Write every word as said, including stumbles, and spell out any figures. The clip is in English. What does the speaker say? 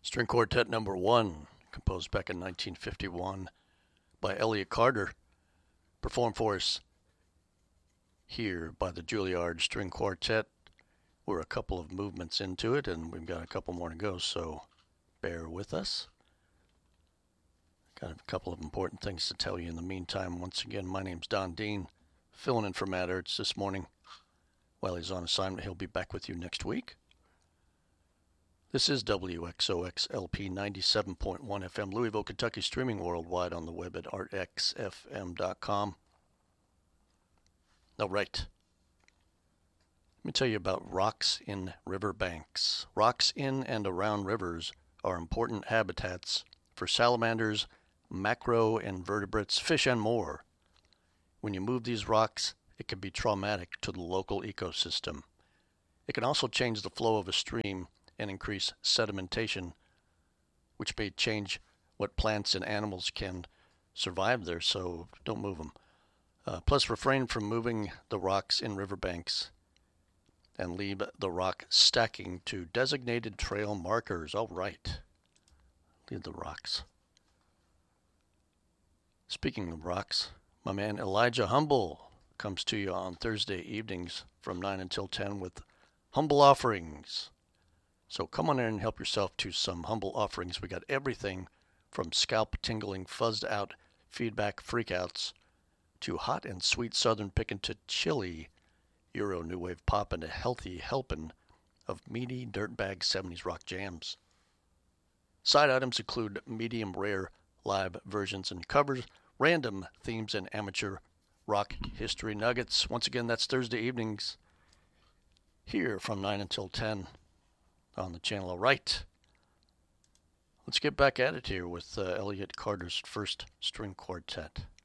String Quartet number one, composed back in nineteen fifty-one by Elliott Carter, performed for us here by the Juilliard String Quartet. We're a couple of movements into it, and we've got a couple more to go, so bear with us. Got a couple of important things to tell you in the meantime. Once again, my name's Don Dean, filling in for Matt Ertz this morning. While he's on assignment, he'll be back with you next week. This is W X O X L P ninety-seven point one F M, Louisville, Kentucky, streaming worldwide on the web at art x f m dot com. All right. Let me tell you about rocks in riverbanks. Rocks in and around rivers are important habitats for salamanders, macroinvertebrates, fish, and more. When you move these rocks, it can be traumatic to the local ecosystem. It can also change the flow of a stream and increase sedimentation, which may change what plants and animals can survive there, so don't move them. Uh, plus, refrain from moving the rocks in riverbanks and leave the rock stacking to designated trail markers. All right. Leave the rocks. Speaking of rocks, my man Elijah Humble comes to you on Thursday evenings from nine until ten with Humble Offerings. So come on in and help yourself to some humble offerings. We got everything from scalp-tingling, fuzzed-out feedback freakouts to hot and sweet southern pickin' to chilly Euro New Wave pop and a healthy helping of meaty dirtbag seventies rock jams. Side items include medium rare live versions and covers, random themes, and amateur rock history nuggets. Once again, that's Thursday evenings here from nine until ten. On the channel. All right. Let's get back at it here with uh, Elliott Carter's first string quartet.